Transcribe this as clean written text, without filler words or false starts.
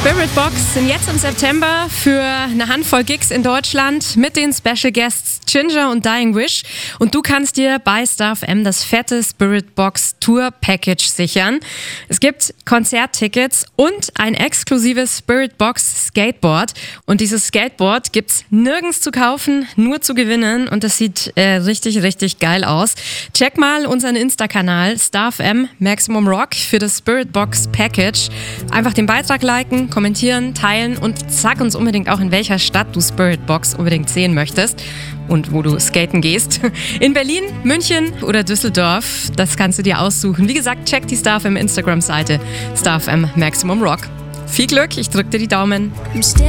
Spirit Box sind jetzt im September für eine Handvoll Gigs in Deutschland mit den Special Guests Ginger und Dying Wish. Und du kannst dir bei StarFM das fette Spirit Box Tour Package sichern. Es gibt Konzerttickets und ein exklusives Spirit Box Skateboard. Und dieses Skateboard gibt's nirgends zu kaufen, nur zu gewinnen. Und das sieht richtig, richtig geil aus. Check mal unseren Insta-Kanal StarFM Maximum Rock für das Spirit Box Package. Einfach den Beitrag liken, kommentieren, teilen und sag uns unbedingt auch, in welcher Stadt du Spirit Box unbedingt sehen möchtest und wo du skaten gehst. In Berlin, München oder Düsseldorf, das kannst du dir aussuchen. Wie gesagt, check die StarFM Instagram-Seite StarFM Maximum Rock. Viel Glück, ich drück dir die Daumen.